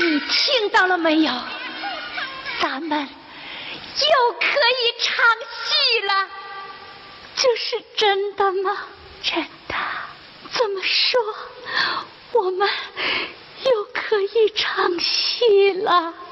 你听到了没有？咱们又可以唱戏了。这是真的吗？真的。这么说，我们又可以唱戏了。